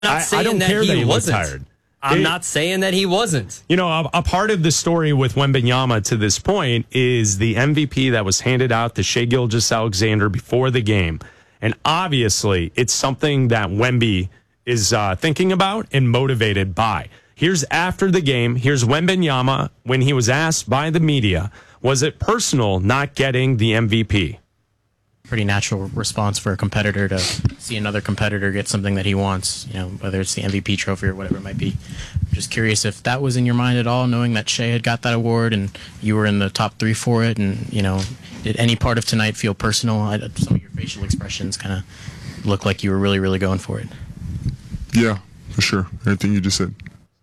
I don't care that he was tired. I'm not saying that he wasn't. You know, a part of the story with Wembanyama to this point is the MVP that was handed out to Shai Gilgeous-Alexander before the game. And obviously, it's something that Wemby is thinking about and motivated by. Here's after the game. Here's Wembanyama when he was asked by the media, was it personal not getting the MVP? Pretty natural response for a competitor to see another competitor get something that he wants, you know, whether it's the MVP trophy or whatever it might be. Just curious if that was in your mind at all, knowing that Shai had got that award and you were in the top 3 for it, and, you know, did any part of tonight feel personal? Some of your facial expressions kind of look like you were really, really going for it. Yeah, for sure. Everything you just said.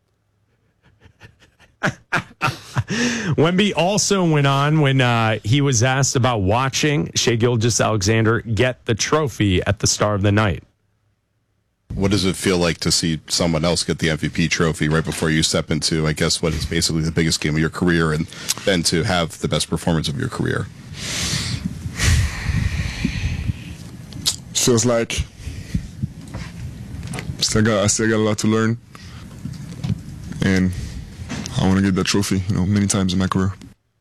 Wemby also went on when he was asked about watching Shai Gilgeous-Alexander get the trophy at the Star of the Night. What does it feel like to see someone else get the MVP trophy right before you step into, I guess, what is basically the biggest game of your career, and then to have the best performance of your career? Feels like I still got a lot to learn, and I want to get that trophy, you know, many times in my career.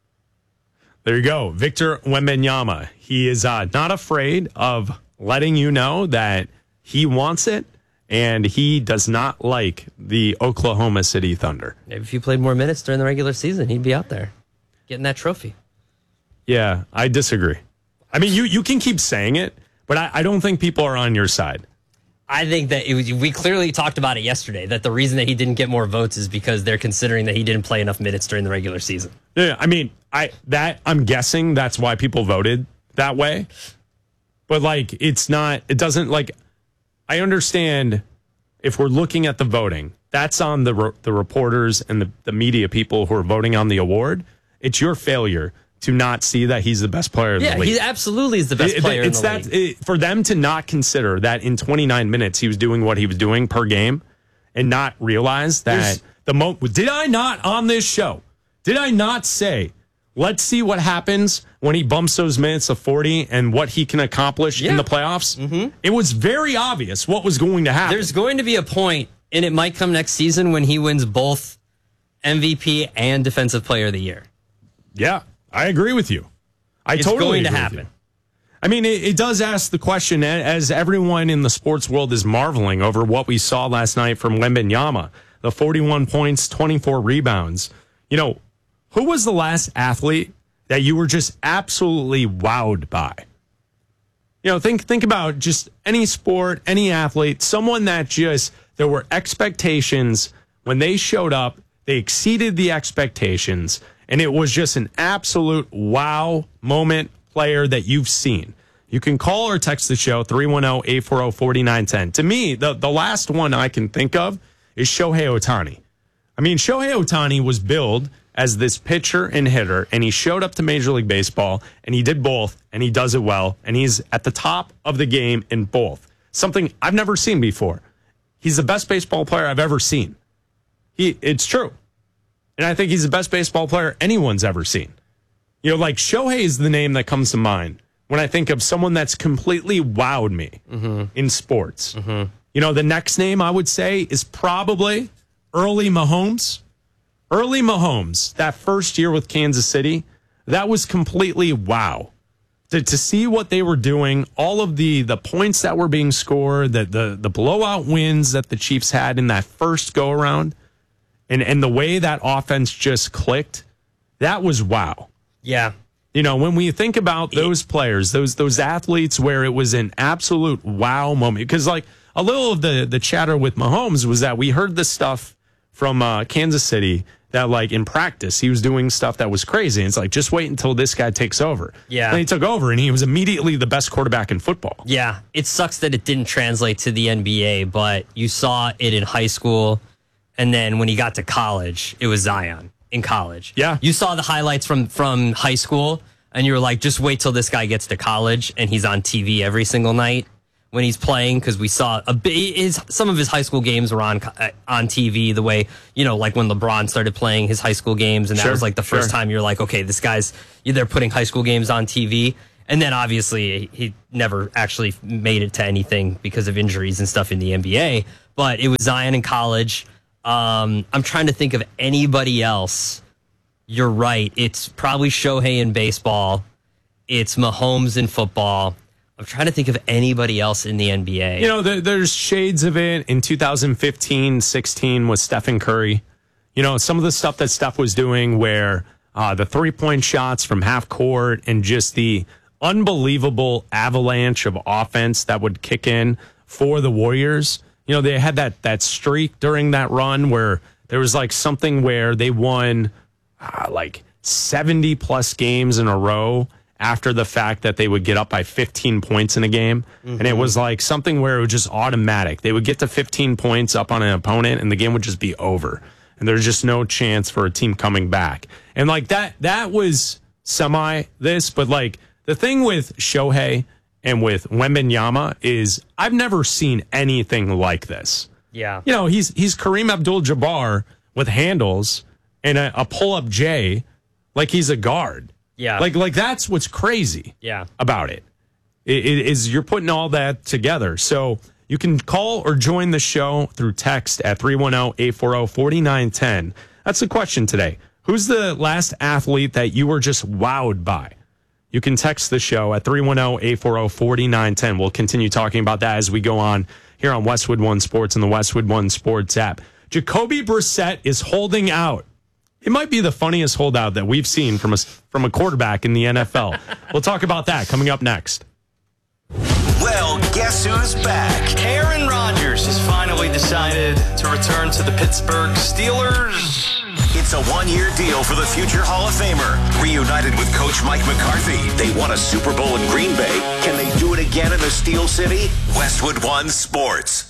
There you go. Victor Wembanyama. He is not afraid of letting you know that he wants it, and he does not like the Oklahoma City Thunder. Maybe if he played more minutes during the regular season, he'd be out there getting that trophy. Yeah, I disagree. I mean, you can keep saying it, but I don't think people are on your side. I think that we clearly talked about it yesterday, that the reason that he didn't get more votes is because they're considering that he didn't play enough minutes during the regular season. Yeah, I mean, I'm guessing that's why people voted that way. But, like, it doesn't, like, I understand if we're looking at the voting, that's on the reporters and the media people who are voting on the award. It's your failure to not see that he's the best player in the league. Yeah, he absolutely is the best player in the league. For them to not consider that in 29 minutes he was doing what he was doing per game and not realize that did I not on this show, did I not say, let's see what happens when he bumps those minutes of 40 and what he can accomplish in the playoffs? Mm-hmm. It was very obvious what was going to happen. There's going to be a point, and it might come next season, when he wins both MVP and Defensive Player of the Year. Yeah. I agree with you. It's totally going to happen. I mean, it does ask the question, as everyone in the sports world is marveling over what we saw last night from Wembanyama, the 41 points, 24 rebounds. You know, who was the last athlete that you were just absolutely wowed by? You know, think about just any sport, any athlete, someone that just, there were expectations when they showed up, they exceeded the expectations. And it was just an absolute wow moment player that you've seen. You can call or text the show, 310-840-4910. To me, the last one I can think of is Shohei Ohtani. I mean, Shohei Ohtani was billed as this pitcher and hitter, and he showed up to Major League Baseball, and he did both, and he does it well, and he's at the top of the game in both. Something I've never seen before. He's the best baseball player I've ever seen. It's true. And I think he's the best baseball player anyone's ever seen. You know, like Shohei is the name that comes to mind when I think of someone that's completely wowed me in sports. Mm-hmm. You know, the next name I would say is probably Early Mahomes. Early Mahomes, that first year with Kansas City, that was completely wow. To see what they were doing, all of the points that were being scored, the blowout wins that the Chiefs had in that first go-around, and the way that offense just clicked, that was wow. Yeah. You know, when we think about those players, those athletes where it was an absolute wow moment, because like a little of the chatter with Mahomes was that we heard this stuff from Kansas City that like in practice, he was doing stuff that was crazy. And it's like, just wait until this guy takes over. Yeah. And he took over and he was immediately the best quarterback in football. Yeah. It sucks that it didn't translate to the NBA, but you saw it in high school. And then when he got to college, it was Zion in college. Yeah. You saw the highlights from high school, and you were like, just wait till this guy gets to college, and he's on TV every single night when he's playing, because we saw some of his high school games were on TV, the way, you know, like when LeBron started playing his high school games, and that was like the first time you're like, okay, this guy's, they're putting high school games on TV. And then obviously he never actually made it to anything because of injuries and stuff in the NBA. but it was Zion in college. I'm trying to think of anybody else. You're right. It's probably Shohei in baseball. It's Mahomes in football. I'm trying to think of anybody else in the NBA. You know, there's shades of it in 2015-16 with Stephen Curry. You know, some of the stuff that Steph was doing where the three-point shots from half court and just the unbelievable avalanche of offense that would kick in for the Warriors. You know, they had that streak during that run where there was like something where they won like 70 plus games in a row after the fact that they would get up by 15 points in a game. Mm-hmm. And it was like something where it was just automatic. They would get to 15 points up on an opponent and the game would just be over. And there's just no chance for a team coming back. And like that was semi this, but like the thing with Shohei and with Wembanyama is I've never seen anything like this. Yeah. You know, he's Kareem Abdul-Jabbar with handles and a pull-up J like he's a guard. Yeah. Like that's what's crazy about it. It is you're putting all that together. So you can call or join the show through text at 310-840-4910. That's the question today. Who's the last athlete that you were just wowed by? You can text the show at 310-840-4910. We'll continue talking about that as we go on here on Westwood One Sports and the Westwood One Sports app. Jacoby Brissett is holding out. It might be the funniest holdout that we've seen from a quarterback in the NFL. We'll talk about that coming up next. Well, guess who's back? Aaron Rodgers has finally decided to return to the Pittsburgh Steelers. It's a one-year deal for the future Hall of Famer. Reunited with Coach Mike McCarthy, they won a Super Bowl in Green Bay. Can they do it again in the Steel City? Westwood One Sports.